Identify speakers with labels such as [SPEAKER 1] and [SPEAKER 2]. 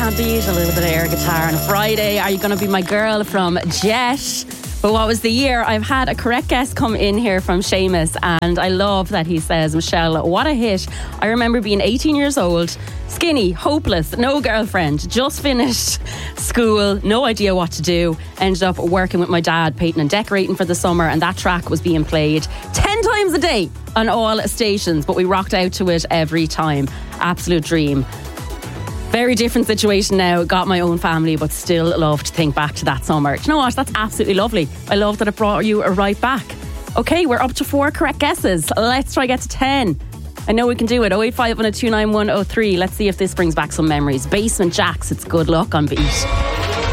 [SPEAKER 1] can't beat a little bit of air guitar on a Friday. Are You Gonna Be My Girl from Jet? But what was the year? I've had a correct guess come in here from Seamus, and I love that he says, Michelle, what a hit. I remember being 18 years old, skinny, hopeless, no girlfriend, just finished school, no idea what to do. Ended up working with my dad, painting and decorating for the summer, and that track was being played 10 times a day on all stations, but we rocked out to it every time. Absolute dream. Very different situation now. Got my own family, but still love to think back to that summer. Do you know what? That's absolutely lovely. I love that it brought you right back. Okay, we're up to 4 correct guesses. Let's try get to 10. I know we can do it. 085 291 03. Let's see if this brings back some memories. Basement Jaxx, it's Good Luck on Beat.